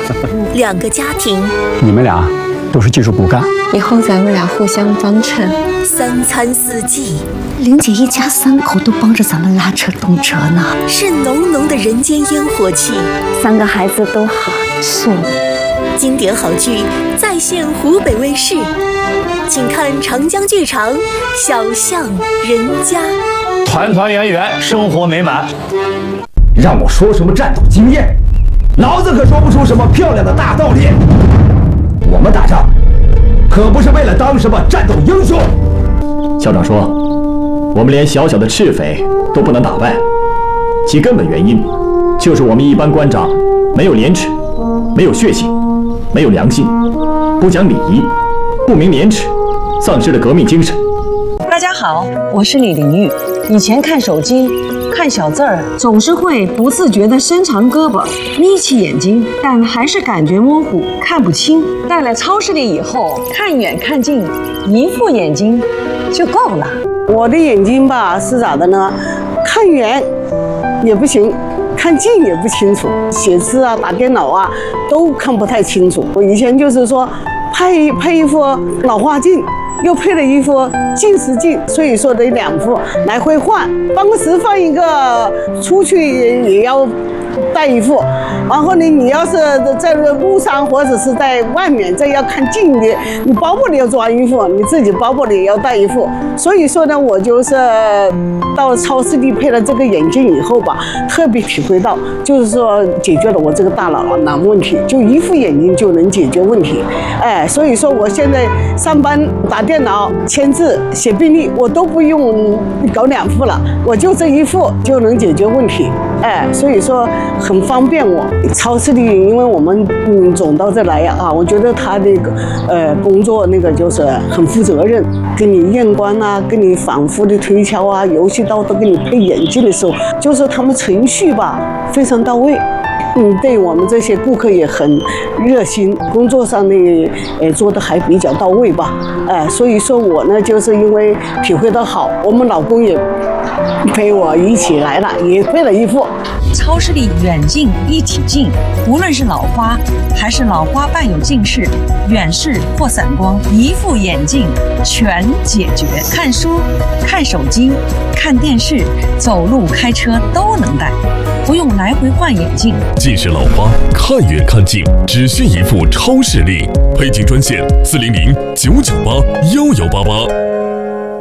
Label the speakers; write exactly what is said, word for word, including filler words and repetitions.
Speaker 1: 两个家庭，
Speaker 2: 你们俩都是技术骨干，
Speaker 3: 以后咱们俩互相帮衬。
Speaker 1: 三餐四季，
Speaker 4: 玲姐一家三口都帮着咱们拉车动车呢，
Speaker 1: 是浓浓的人间烟火气。
Speaker 4: 三个孩子都好顺。
Speaker 1: 经典好剧再现湖北卫视，请看长江剧场《小巷人家》，
Speaker 5: 团团圆圆，生活美满。
Speaker 6: 让我说什么战斗经验，老子可说不出什么漂亮的大道理。我们打仗可不是为了当什么战斗英雄。
Speaker 7: 校长说，我们连小小的赤匪都不能打败，其根本原因就是我们一般官长没有廉耻，没有血性，没有良心，不讲礼仪，不明廉耻，丧失了革命精神。
Speaker 8: 大家好，我是李玲玉。以前看手机看小字儿，总是会不自觉地伸长胳膊，眯起眼睛，但还是感觉模糊，看不清。到了超市里以后，看远看近，一副眼睛就够了。
Speaker 9: 我的眼睛吧是咋的呢？看远也不行，看近也不清楚，写字啊、打电脑啊都看不太清楚。我以前就是说配配一副老花镜，又配了一副近视镜，所以说得两副来回换。办公室放一个，出去也要带一副。然后呢，你要是在路上或者是在外面，这要看近的，你包包里要装一副，你自己包包里也要带一副。所以说呢，我就是到超市里配了这个眼镜以后吧，特别体会到，就是说解决了我这个大脑囊问题，就一副眼镜就能解决问题。哎，所以说我现在上班打电脑、签字、写病历，我都不用搞两副了，我就这一副就能解决问题。哎，所以说很方便我。超市里，因为我们嗯总到这来啊，我觉得他那个呃工作那个就是很负责任，给你验光啊，给你反复的推敲啊，游戏刀都给你配眼镜的时候，就是他们程序吧非常到位。嗯，对我们这些顾客也很热心，工作上呢，呃，做的还比较到位吧，哎、呃，所以说我呢，就是因为体会到好，我们老公也陪我一起来了，也配了一副。
Speaker 8: 超市里远近一体镜，无论是老花还是老花伴有近视、远视或散光，一副眼镜全解决。看书、看手机、看电视、走路、开车都能戴，不用来回换眼镜。
Speaker 10: 近视老花，看远看近，只需一副超视力。配镜专线：四零零九九八幺幺八八。